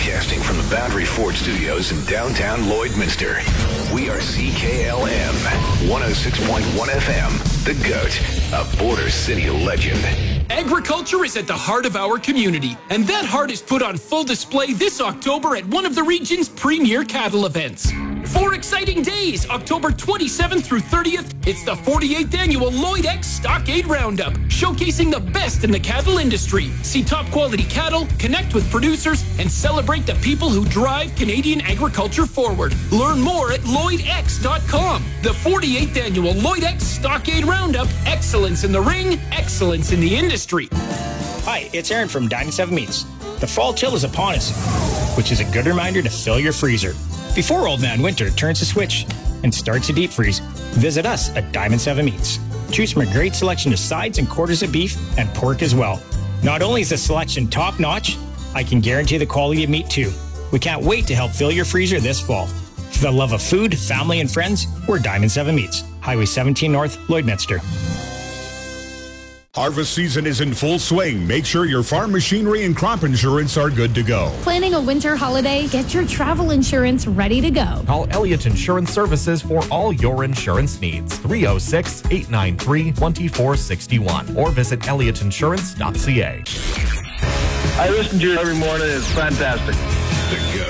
Broadcasting from the Boundary Ford Studios in downtown Lloydminster. We are CKLM 106.1 FM, The GOAT, a Border City legend. Agriculture is at the heart of our community, and that heart is put on full display this October at one of the region's premier cattle events. 4 exciting days, October 27th through 30th. It's the 48th annual Lloyd X Stockade Roundup, showcasing the best in the cattle industry. See top quality cattle, connect with producers, and celebrate the people who drive Canadian agriculture forward. Learn more at LloydX.com. The 48th annual Lloyd X Stockade Roundup, excellence in the ring, excellence in the industry. Hi, it's Aaron from Diamond 7 Meats. The fall chill is upon us, which is a good reminder to fill your freezer. Before Old Man Winter turns the switch and starts to deep freeze, visit us at Diamond 7 Meats. Choose from a great selection of sides and quarters of beef and pork as well. Not only is the selection top notch, I can guarantee the quality of meat too. We can't wait to help fill your freezer this fall. For the love of food, family, and friends, we're Diamond 7 Meats. Highway 17 North, Lloydminster. Harvest season is in full swing. Make sure your farm machinery and crop insurance are good to go. Planning a winter holiday? Get your travel insurance ready to go. Call Elliott Insurance Services for all your insurance needs. 306-893-2461 or visit elliotinsurance.ca. I listen to you every morning. It's fantastic. The GOAT.